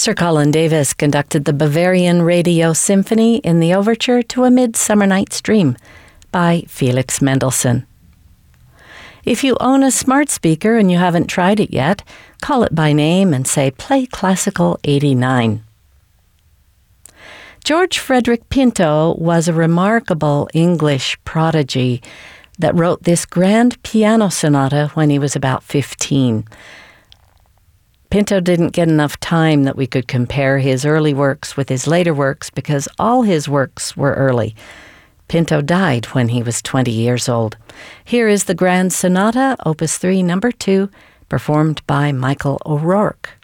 Sir Colin Davis conducted the Bavarian Radio Symphony in the overture to A Midsummer Night's Dream by Felix Mendelssohn. If you own a smart speaker and you haven't tried it yet, call it by name and say, "Play Classical 89." George Frederick Pinto was a remarkable English prodigy that wrote this grand piano sonata when he was about 15. Pinto didn't get enough time that we could compare his early works with his later works because all his works were early. Pinto died when he was 20 years old. Here is the Grand Sonata, Opus 3, Number 2, performed by Michael O'Rourke.